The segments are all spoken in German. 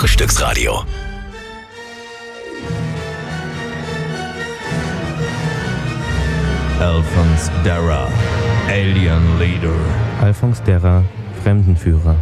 Frühstücksradio. Alphonse Darra, Alien Leader. Alphonse Darra, Fremdenführer.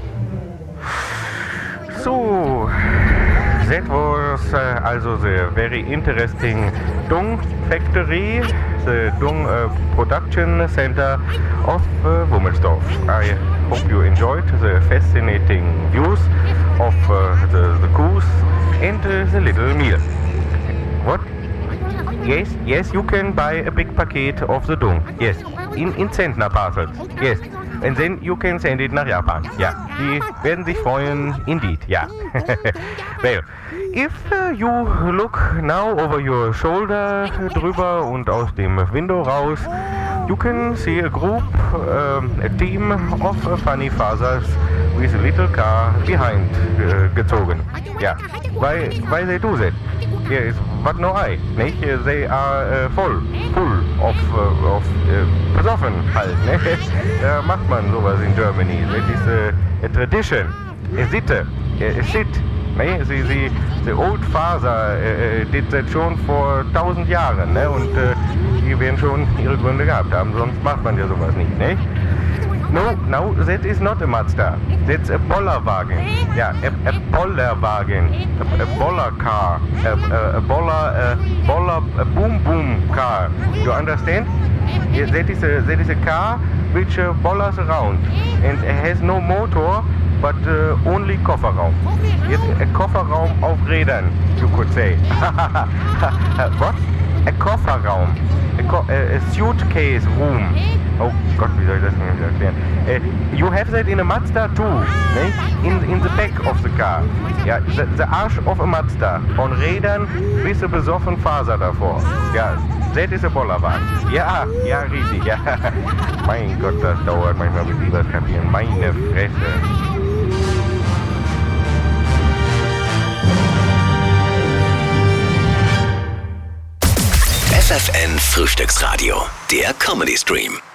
So, that was also the very interesting dung factory, the dung production center of Wummelsdorf. I hope you enjoyed the fascinating views of the coos and the little meal. What? Yes, you can buy a big packet of the dung. Yes, in Zentner parcels. Yes. And then you can send it nach Japan. Ja, die werden sich freuen, indeed, ja. Well, if you look now over your shoulder drüber und aus dem Window raus, you can see a group, a team of funny fathers with a little car behind gezogen. Ja, why they do that? Yes, but no I, nicht? They are full of besoffen halt, ne? Da macht man sowas in Germany. That is a tradition, a Sitte, a sit. Ne? The old father did that schon vor 1000 Jahren, ne? Und die werden schon ihre Gründe gehabt haben, sonst macht man ja sowas nicht, ne? No, that is not a Mazda. That's a Bollerwagen. Yeah, a Bollerwagen. A Boller car. A boom car. You understand? Yeah, that is a car which bollers around and has no motor, but only Kofferraum. Yes, a Kofferraum auf Rädern, you could say. What? A Kofferraum. A suitcase room. Oh Gott, wie soll ich das denn erklären? You have that in a Mazda too, ne? In the back of the car. Ja, the Arsch of a Mazda. On Rädern bis a besoffen Faser davor. Ja, that is a Bollerwagen. Ja, riesig, ja. Mein Gott, das dauert manchmal, bis die das kapieren. Meine Fresse. FFN Frühstücksradio, der Comedy Stream.